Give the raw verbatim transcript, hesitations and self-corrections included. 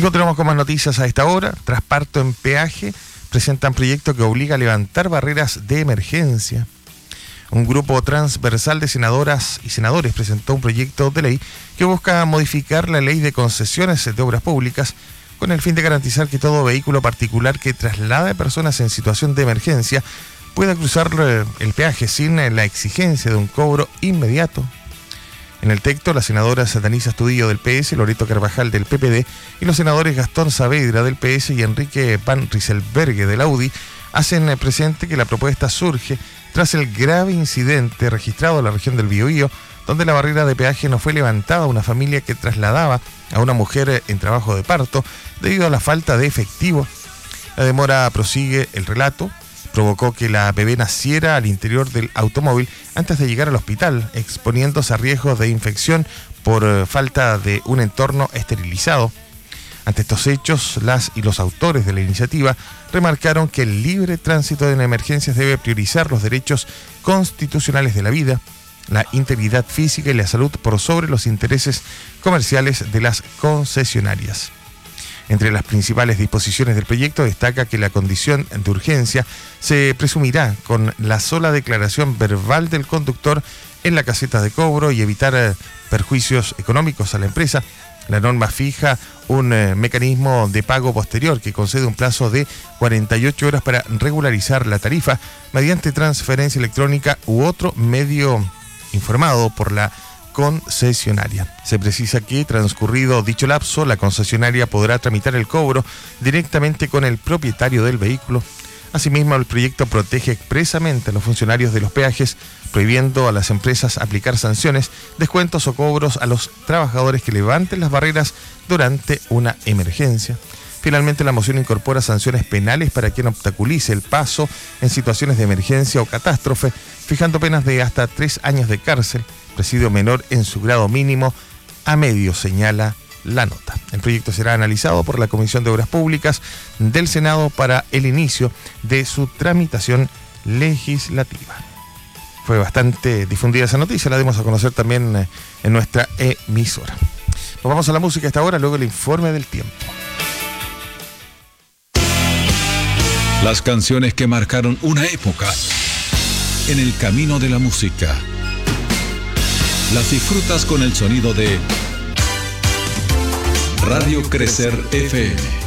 continuamos con más noticias a esta hora. Tras parto en peaje, presentan proyecto que obliga a levantar barreras de emergencia. Un grupo transversal de senadoras y senadores presentó un proyecto de ley que busca modificar la ley de concesiones de obras públicas con el fin de garantizar que todo vehículo particular que traslade personas en situación de emergencia pueda cruzar el peaje sin la exigencia de un cobro inmediato. En el texto, las senadoras Danisa Astudillo del P S, Loreto Carvajal del P P D y los senadores Gastón Saavedra del P S y Enrique Van Rysselberghe del A U D I hacen presente que la propuesta surge tras el grave incidente registrado en la región del Biobío, donde la barrera de peaje no fue levantada a una familia que trasladaba a una mujer en trabajo de parto debido a la falta de efectivo. La demora, prosigue el relato, provocó que la bebé naciera al interior del automóvil antes de llegar al hospital, exponiéndose a riesgos de infección por falta de un entorno esterilizado. Ante estos hechos, las y los autores de la iniciativa remarcaron que el libre tránsito en emergencias debe priorizar los derechos constitucionales de la vida, la integridad física y la salud por sobre los intereses comerciales de las concesionarias. Entre las principales disposiciones del proyecto destaca que la condición de urgencia se presumirá con la sola declaración verbal del conductor en la caseta de cobro y evitar perjuicios económicos a la empresa. La norma fija un eh, mecanismo de pago posterior que concede un plazo de cuarenta y ocho horas para regularizar la tarifa mediante transferencia electrónica u otro medio informado por la concesionaria. Se precisa que, transcurrido dicho lapso, la concesionaria podrá tramitar el cobro directamente con el propietario del vehículo. Asimismo, el proyecto protege expresamente a los funcionarios de los peajes, prohibiendo a las empresas aplicar sanciones, descuentos o cobros a los trabajadores que levanten las barreras durante una emergencia. Finalmente, la moción incorpora sanciones penales para quien obstaculice el paso en situaciones de emergencia o catástrofe, fijando penas de hasta tres años de cárcel, presidio menor en su grado mínimo a medio, señala la nota. El proyecto será analizado por la Comisión de Obras Públicas del Senado para el inicio de su tramitación legislativa. Fue bastante difundida esa noticia, la dimos a conocer también en nuestra emisora. Nos vamos a la música a esta hora, luego el informe del tiempo. Las canciones que marcaron una época en el camino de la música. Las disfrutas con el sonido de Radio Crecer F M.